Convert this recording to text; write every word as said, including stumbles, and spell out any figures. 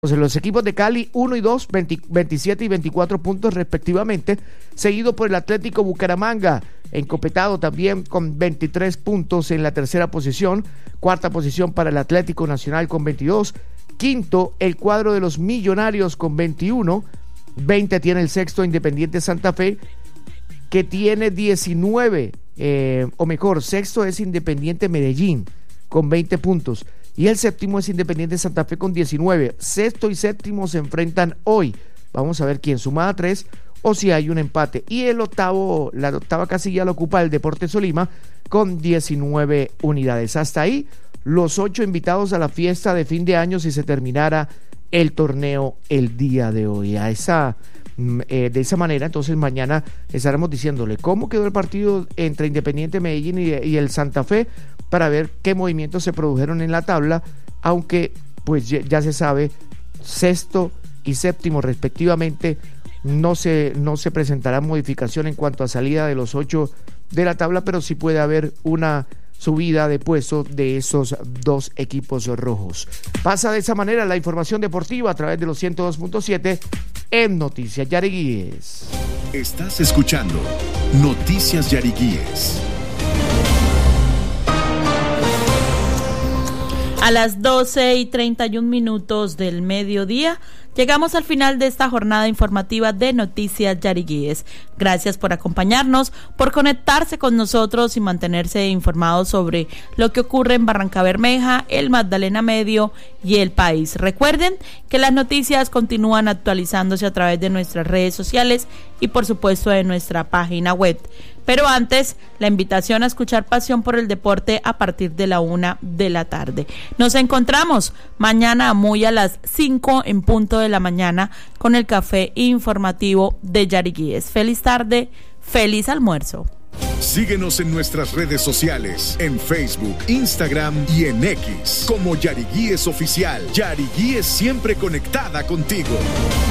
Los equipos de Cali uno y dos, veinte, veintisiete y veinticuatro puntos respectivamente, seguido por el Atlético Bucaramanga, encopetado también con veintitrés puntos en la tercera posición, cuarta posición para el Atlético Nacional con veintidós, quinto el cuadro de los Millonarios con veintiuno, veinte tiene el sexto Independiente Santa Fe, que tiene diecinueve, eh, o mejor, sexto es Independiente Medellín con veinte puntos. Y el séptimo es Independiente Santa Fe con diecinueve. Sexto y séptimo se enfrentan hoy. Vamos a ver quién suma a tres o si hay un empate. Y el octavo, la octava casilla la ocupa el Deportes Tolima con diecinueve unidades. Hasta ahí los ocho invitados a la fiesta de fin de año si se terminara el torneo el día de hoy. A esa, eh, de esa manera, entonces mañana estaremos diciéndole cómo quedó el partido entre Independiente Medellín y, y el Santa Fe, para ver qué movimientos se produjeron en la tabla, aunque pues ya, ya se sabe, sexto y séptimo respectivamente, no se, no se presentará modificación en cuanto a salida de los ocho de la tabla, pero sí puede haber una subida de puesto de esos dos equipos rojos. Pasa de esa manera la información deportiva a través de los ciento dos punto siete en Noticias Yariguíes. Estás escuchando Noticias Yariguíes. A las doce y treinta y un minutos del mediodía, llegamos al final de esta jornada informativa de Noticias Yariguíes. Gracias por acompañarnos, por conectarse con nosotros y mantenerse informados sobre lo que ocurre en Barrancabermeja, el Magdalena Medio y el país. Recuerden que las noticias continúan actualizándose a través de nuestras redes sociales y por supuesto de nuestra página web. Pero antes, la invitación a escuchar Pasión por el Deporte a partir de la una de la tarde. Nos encontramos mañana muy a las cinco en punto de la mañana con el café informativo de Yariguíes. Feliz tarde, feliz almuerzo. Síguenos en nuestras redes sociales, en Facebook, Instagram y en X, como Yariguíes Oficial. Yariguíes siempre conectada contigo.